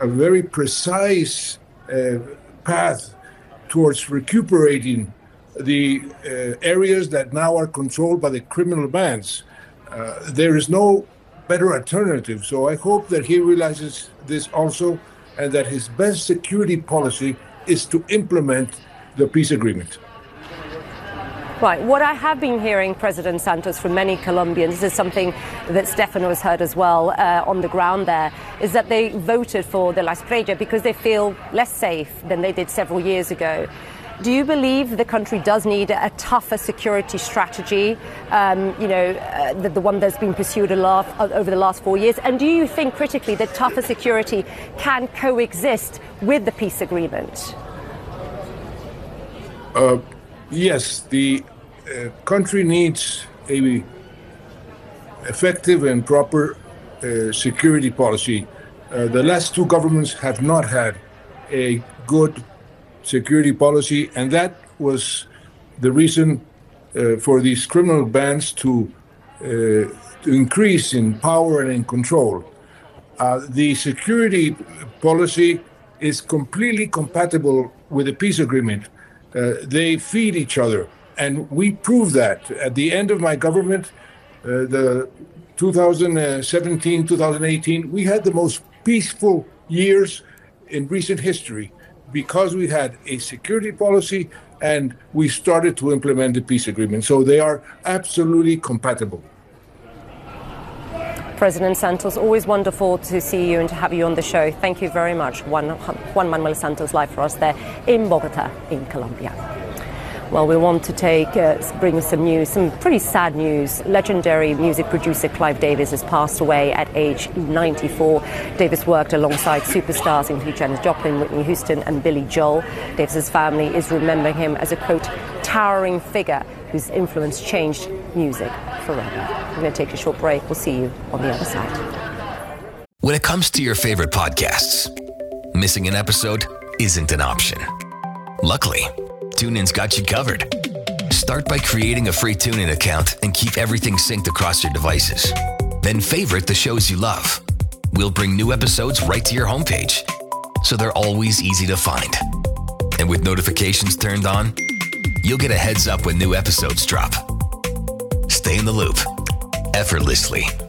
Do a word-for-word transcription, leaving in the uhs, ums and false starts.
a very precise uh, path towards recuperating the uh, areas that now are controlled by the criminal bands. Uh, there is no better alternative. So I hope that he realizes this also, and that his best security policy is to implement the peace agreement. Right. What I have been hearing, President Santos, from many Colombians, this is something that Stefano has heard as well uh, on the ground there, is that they voted for the La Espriella because they feel less safe than they did several years ago. Do you believe the country does need a tougher security strategy, um, you know, uh, the, the one that's been pursued a lot over the last four years? And do you think critically that tougher security can coexist with the peace agreement? Uh, yes, the uh, country needs a effective and proper uh, security policy. Uh, the last two governments have not had a good security policy, and that was the reason uh, for these criminal bands to, uh, to increase in power and in control. Uh, the security policy is completely compatible with the peace agreement. Uh, they feed each other, and we proved that. At the end of my government, uh, the two thousand seventeen, two thousand eighteen, we had the most peaceful years in recent history, because we had a security policy and we started to implement the peace agreement. So they are absolutely compatible. President Santos, always wonderful to see you and to have you on the show. Thank you very much. Juan, Juan Manuel Santos live for us there in Bogota, in Colombia. Well, we want to take, uh, bring some news, some pretty sad news. Legendary music producer Clive Davis has passed away at age ninety-four. Davis worked alongside superstars including Janis Joplin, Whitney Houston and Billy Joel. Davis's family is remembering him as a, quote, towering figure whose influence changed music forever. We're going to take a short break. We'll see you on the other side. When it comes to your favorite podcasts, missing an episode isn't an option. Luckily, TuneIn's got you covered. Start by creating a free TuneIn account and keep everything synced across your devices. Then favorite the shows you love. We'll bring new episodes right to your homepage, so they're always easy to find. And with notifications turned on, you'll get a heads up when new episodes drop. Stay in the loop effortlessly